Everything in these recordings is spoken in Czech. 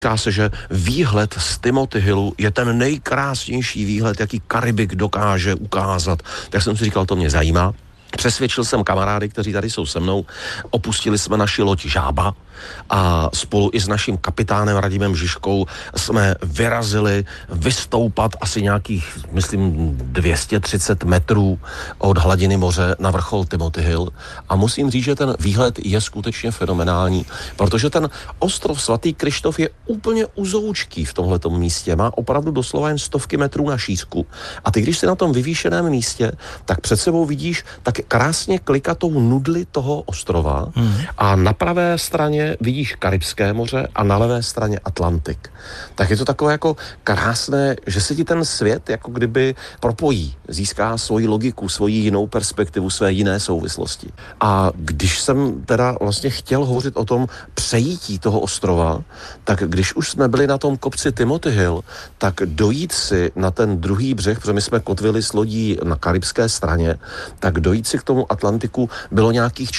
Říká se, že výhled z Timothy Hillu je ten nejkrásnější výhled, jaký Karibik dokáže ukázat. Tak jsem si říkal, to mě zajímá. Přesvědčil jsem kamarády, kteří tady jsou se mnou, opustili jsme naši loď Žába a spolu i s naším kapitánem Radimem Žižkou jsme vyrazili vystoupat asi nějakých, myslím, 230 metrů od hladiny moře na vrchol Timothy Hill a musím říct, že ten výhled je skutečně fenomenální, protože ten ostrov Svatý Kryštof je úplně uzoučký v tomhletom místě, má opravdu doslova jen stovky metrů na šířku a ty, když jsi na tom vyvýšeném místě, tak před sebou vidíš tak krásně klikatou nudli toho ostrova a na pravé straně vidíš Karibské moře a na levé straně Atlantik. Tak je to takové jako krásné, že se ti ten svět jako kdyby propojí, získá svoji logiku, svoji jinou perspektivu, své jiné souvislosti. A když jsem teda vlastně chtěl hovořit o tom přejítí toho ostrova, tak když už jsme byli na tom kopci Timothy Hill, tak dojít si na ten druhý břeh, protože my jsme kotvili s lodí na karibské straně, tak dojít si k tomu Atlantiku bylo nějakých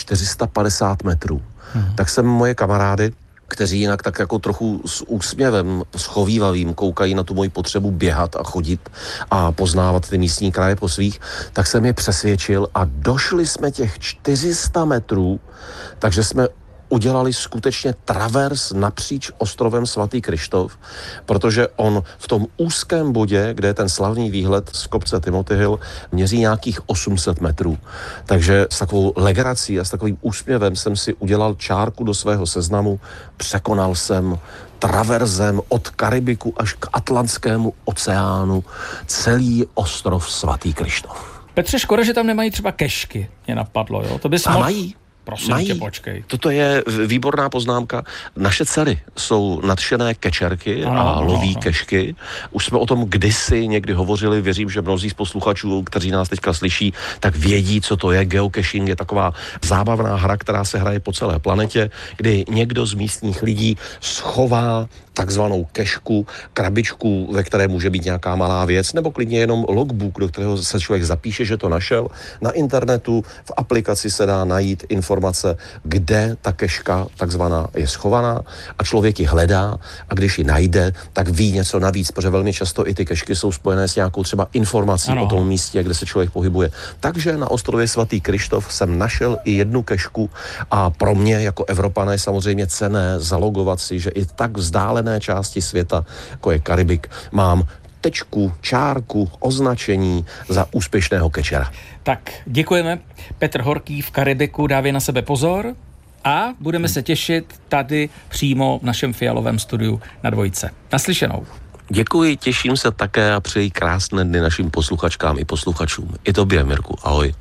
450 metrů. Tak jsem moje kamarády, kteří jinak tak jako trochu s úsměvem schovívavým koukají na tu moji potřebu běhat a chodit a poznávat ty místní kraje po svých, tak jsem je přesvědčil a došli jsme těch 400 metrů, takže jsme udělali skutečně travers napříč ostrovem Svatý Kryštof, protože on v tom úzkém bodě, kde je ten slavný výhled z kopce Timothy Hill, měří nějakých 800 metrů. Takže s takovou legrací a s takovým úsměvem jsem si udělal čárku do svého seznamu, překonal jsem traverzem od Karibiku až k Atlantskému oceánu celý ostrov Svatý Kryštof. Petře, škoda, že tam nemají třeba kešky, mě napadlo, jo? To bys mohl... Mají. Prosím tě, počkej. Toto je výborná poznámka. Naše dcery jsou nadšené kečerky a loví kešky. Už jsme o tom kdysi někdy hovořili, věřím, že mnozí z posluchačů, kteří nás teďka slyší, tak vědí, co to je. Geocaching je taková zábavná hra, která se hraje po celé planetě, kdy někdo z místních lidí schová takzvanou kešku, krabičku, ve které může být nějaká malá věc, nebo klidně jenom logbook, do kterého se člověk zapíše, že to našel. Na internetu v aplikaci se dá najít informace, kde ta keška takzvaná je schovaná a člověk ji hledá a když ji najde, tak ví něco navíc, protože velmi často i ty kešky jsou spojené s nějakou třeba informací o tom místě, kde se člověk pohybuje. Takže na ostrově Svatý Kryštof jsem našel i jednu kešku a pro mě jako Evropané samozřejmě cenné zalogovat si, že i tak vzdálené části světa, jako je Karibik, mám tečku, čárku, označení za úspěšného kečera. Tak děkujeme. Petr Horký v Karibiku, dávě na sebe pozor a budeme se těšit tady přímo v našem fialovém studiu na Dvojce. Naslyšenou. Děkuji, těším se také a přeji krásné dny našim posluchačkám i posluchačům. I tobě, Mirku, ahoj.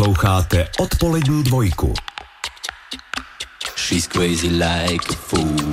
Posloucháte Odpolední dvojku. She's crazy like a fool.